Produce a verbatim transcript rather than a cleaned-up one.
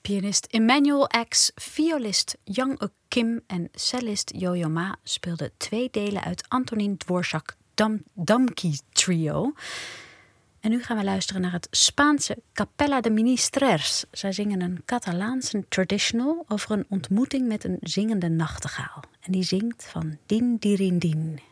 Pianist Emmanuel X, violist Young Uk Kim en cellist Yo-Yo Ma speelden twee delen uit Antonin Dvorak Dam- Damki Trio. En nu gaan we luisteren naar het Spaanse Capella de Ministrers. Zij zingen een Catalaanse traditional over een ontmoeting met een zingende nachtegaal. En die zingt van Din Dirin Din.